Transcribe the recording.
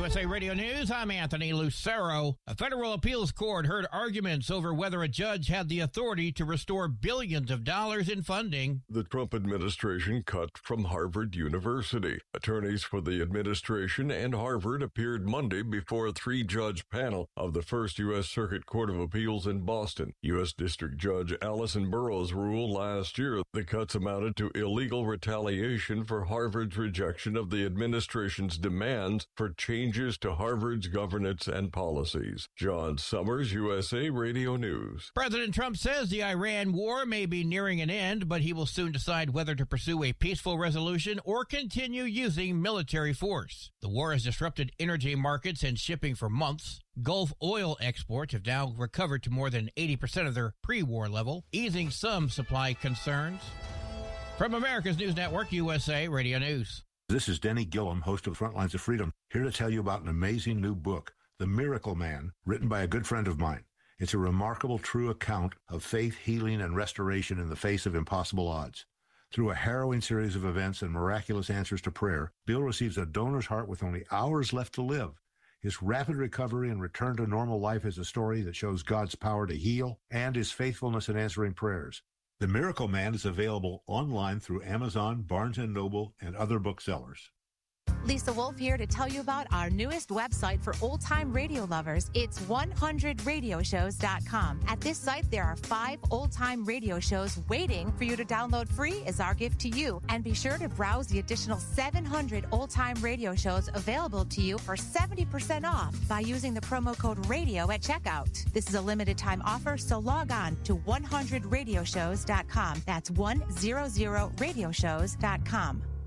USA Radio News, I'm Anthony Lucero. A federal appeals court heard arguments over whether a judge had the authority to restore billions of dollars in funding. The Trump administration cut from Harvard University. Attorneys for the administration and Harvard appeared Monday before a three-judge panel of the First U.S. Circuit Court of Appeals in Boston. U.S. District Judge Allison Burroughs ruled last year the cuts amounted to illegal retaliation for Harvard's rejection of the administration's demands for changes to Harvard's governance and policies. John Summers, USA Radio News. President Trump says the Iran war may be nearing an end, but he will soon decide whether to pursue a peaceful resolution or continue using military force. The war has disrupted energy markets and shipping for months. Gulf oil exports have now recovered to more than 80% of their pre-war level, easing some supply concerns. From America's News Network, USA Radio News. This is Denny Gillum, host of Frontlines of Freedom, here to tell you about an amazing new book, The Miracle Man, written by a good friend of mine. It's a remarkable, true account of faith, healing, and restoration in the face of impossible odds. Through a harrowing series of events and miraculous answers to prayer, Bill receives a donor's heart with only hours left to live. His rapid recovery and return to normal life is a story that shows God's power to heal and his faithfulness in answering prayers. The Miracle Man is available online through Amazon, Barnes & Noble, and other booksellers. Lisa Wolf here to tell you about our newest website for old-time radio lovers. It's 100radioshows.com. At this site, there are 5 old-time radio shows waiting for you to download free as our gift to you. And be sure to browse the additional 700 old-time radio shows available to you for 70% off by using the promo code RADIO at checkout. This is a limited-time offer, so log on to 100radioshows.com. That's 100radioshows.com.